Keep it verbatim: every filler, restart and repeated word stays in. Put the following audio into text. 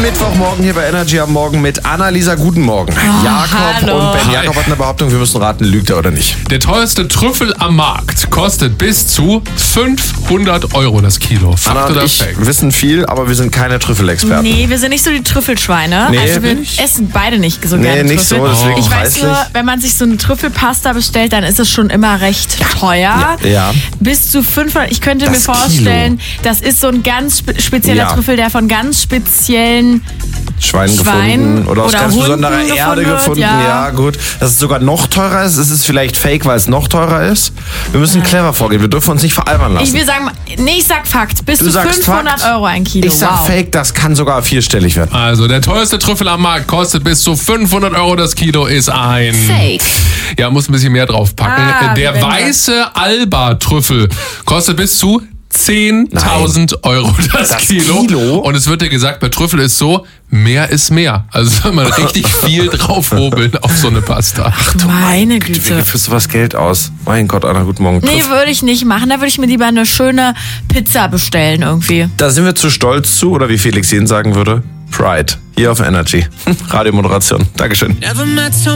Mittwochmorgen hier bei Energy am Morgen mit Annalisa. Guten Morgen. Oh, Jakob hallo. und Ben. Jakob hat eine Behauptung, wir müssen raten, lügt er oder nicht? Der teuerste Trüffel am Markt kostet bis zu fünfhundert Euro das Kilo. Fakt Anna und oder ich Fake? wissen viel, aber wir sind keine Trüffelexperten. Nee, wir sind nicht so die Trüffelschweine. Nee, also wir nicht? essen beide nicht so Nee, gerne nicht Trüffel. so, deswegen Ich weiß preislich. nur, wenn man sich so eine Trüffelpasta bestellt, dann ist es schon immer recht teuer. Ja, ja. Bis zu fünfhundert. Ich könnte Das mir vorstellen, das ist so ein ganz spe spezieller Ja. Trüffel, der von ganz speziellen Schwein, Schwein gefunden oder aus oder ganz Hunden besonderer gefunden Erde wird, gefunden. ja. Ja, gut. Dass es sogar noch teurer ist. Es ist vielleicht fake, weil es noch teurer ist. Wir müssen clever vorgehen. Wir dürfen uns nicht veralbern lassen. Ich will sagen, nee, ich sag Fakt. Bis Du zu sagst fünfhundert Fakt? Euro ein Kilo. ich sag wow. fake, das kann sogar vierstellig werden. Also, der teuerste Trüffel am Markt kostet bis zu fünfhundert Euro das Kilo, ist ein... Fake. Ja, muss ein bisschen mehr draufpacken. Ah, der wie wenn weiße Alba-Trüffel kostet bis zu zehntausend Euro das, Das Kilo. Kilo? Und es wird ja gesagt, bei Trüffel ist so, mehr ist mehr. Also soll man richtig viel draufhobeln auf so eine Pasta. Ach, Meine Wie Güte. gibst du sowas Geld aus? Mein Gott, Anna, guten Morgen. Nee, würde ich nicht machen. Da würde ich mir lieber eine schöne Pizza bestellen irgendwie. Da sind wir zu stolz zu, oder wie Felix Jen sagen würde, Pride. Hier auf Energy. Radiomoderation. Dankeschön. Never met someone